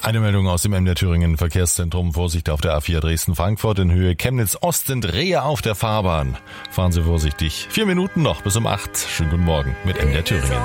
Eine Meldung aus dem MDR Thüringen Verkehrszentrum. Vorsicht auf der A4 Dresden-Frankfurt in Höhe Chemnitz-Ost sind Rehe auf der Fahrbahn. Fahren Sie vorsichtig. 4 Minuten noch bis um 8. Schönen guten Morgen mit MDR Thüringen.